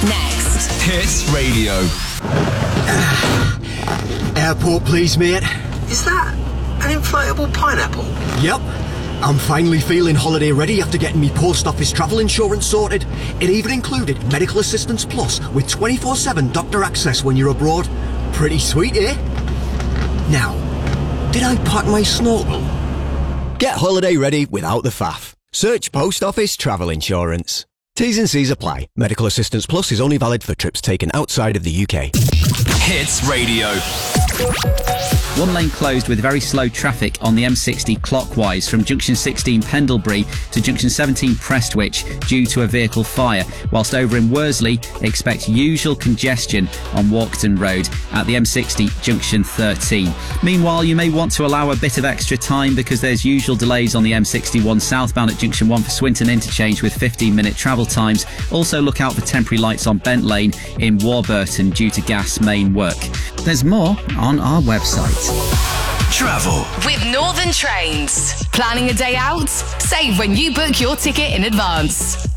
Next. Hits Radio. Airport, please, mate. Is that an inflatable pineapple? Yep. I'm finally feeling holiday ready after getting me post office travel insurance sorted. It even included Medical Assistance Plus with 24/7 doctor access when you're abroad. Pretty sweet, eh? Now, did I pack my snorkel? Get holiday ready without the faff. Search Post Office Travel Insurance. T's and C's apply. Medical Assistance Plus is only valid for trips taken outside of the UK. Hits Radio. One lane closed with very slow traffic on the M60 clockwise from junction 16 Pendlebury to junction 17 Prestwich due to a vehicle fire, whilst over in Worsley expect usual congestion on Walkden Road at the M60 junction 13. Meanwhile, you may want to allow a bit of extra time because there's usual delays on the M61 southbound at junction 1 for Swinton interchange with 15-minute travel times. Also look out for temporary lights on Bent Lane in Warburton due to gas main work. There's more on our website. Travel with Northern Trains. Planning a day out? Save when you book your ticket in advance.